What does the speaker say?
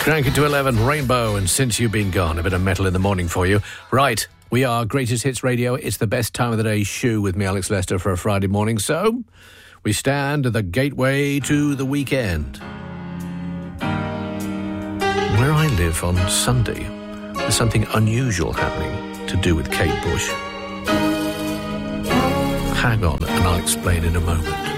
Crank it to 11, Rainbow, and Since You've Been Gone, a bit of metal in the morning for you. Right, we are Greatest Hits Radio. It's the best time of the day shoe with me, Alex Lester, for a Friday morning. So, we stand at the gateway to the weekend. Where I live on Sunday, there's something unusual happening to do with Kate Bush. Hang on, and I'll explain in a moment.